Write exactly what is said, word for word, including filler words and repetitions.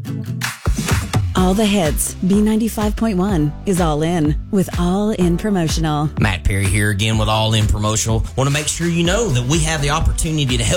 All the hits. B ninety-five point one is all in with All In Promotional. Matt Perry here again with All In Promotional. Want to make sure you know that we have the opportunity to help